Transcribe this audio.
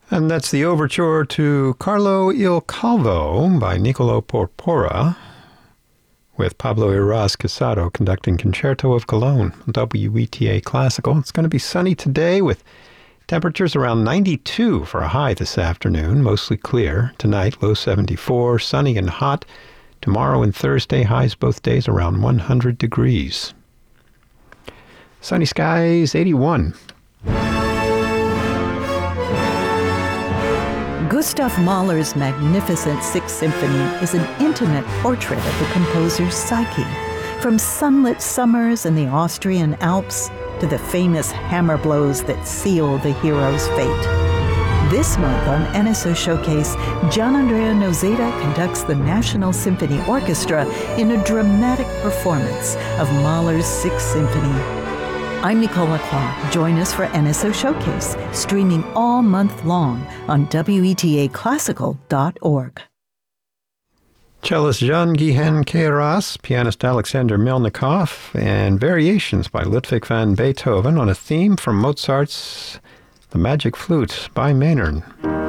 And that's the overture to Carlo il Calvo by Niccolò Porpora, with Pablo Iraz Casado conducting Concerto of Cologne, WETA Classical. It's going to be sunny today with temperatures around 92 for a high this afternoon, mostly clear. Tonight, low 74, sunny and hot. Tomorrow and Thursday, highs both days around 100 degrees. Sunny skies, 81. Gustav Mahler's magnificent Sixth Symphony is an intimate portrait of the composer's psyche, from sunlit summers in the Austrian Alps to the famous hammer blows that seal the hero's fate. This month on NSO Showcase, Gianandrea Noseda conducts the National Symphony Orchestra in a dramatic performance of Mahler's Sixth Symphony. I'm Nicole Lacroix. Join us for NSO Showcase, streaming all month long on WETAClassical.org. Cellist Jean-Guihen Queyras, pianist Alexander Melnikov, and variations by Ludwig van Beethoven on a theme from Mozart's The Magic Flute by Maynard.